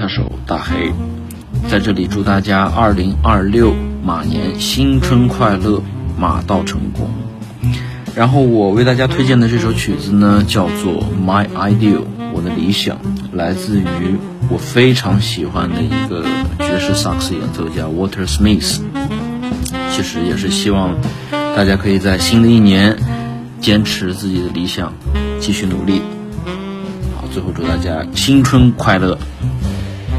他手大黑。在这里祝大家2026马年新春快乐，马到成功。然后我为大家推荐的这首曲子呢，叫做 My Ideal， 我的理想，来自于我非常喜欢的一个爵士萨克斯演奏家 Walter Smith。其实也是希望大家可以在新的一年坚持自己的理想，继续努力。好，最后祝大家新春快乐。